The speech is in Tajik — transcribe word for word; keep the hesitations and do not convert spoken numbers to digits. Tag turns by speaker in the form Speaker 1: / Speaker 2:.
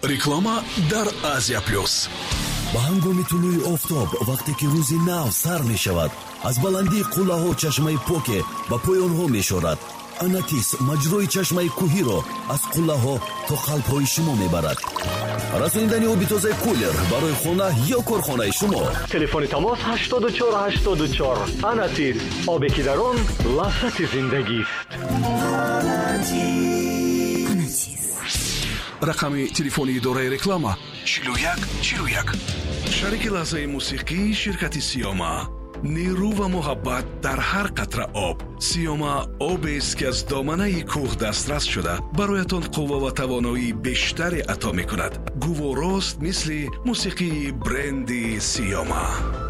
Speaker 1: реклама дар Азия плюс.
Speaker 2: ба ҳангоми тулӯи офтоб вақте ки рӯзи нав сар мешавад, аз баландии қуллаҳо чашмаи поке ба поёнҳо мешорад. Анатис маҷрои чашмаи кӯҳиро аз қуллаҳо то қалбҳои шумо мебарад. расонидани оби тозаи кулер барои хона ё корхонаи шумо.
Speaker 3: телефони тамос ҳаштод и чор ҳаштод и чор. Анатис, обе ки дар он лаззати зиндагист.
Speaker 1: рақами телефони идораи реклама чилу як чилу як. шарики лаҳзаи мусиқии ширкати Сиёма. нерӯ ва муҳаббат дар ҳар қатра об. Сиёма обест ки аз доманаи кӯҳ дастрас шуда бароятон қувва ва тавоноии бештаре ато мекунад. гуворост мисли мусиқии бренди Сиёма.